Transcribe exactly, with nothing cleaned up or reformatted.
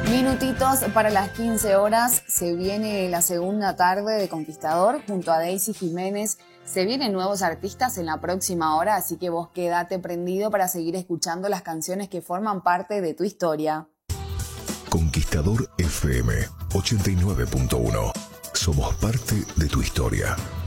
Minutitos para las quince horas, se viene la segunda tarde de Conquistador junto a Daisy Jiménez. Se vienen nuevos artistas en la próxima hora, así que vos quédate prendido para seguir escuchando las canciones que forman parte de tu historia. Conquistador F M ochenta y nueve punto uno. Somos parte de tu historia.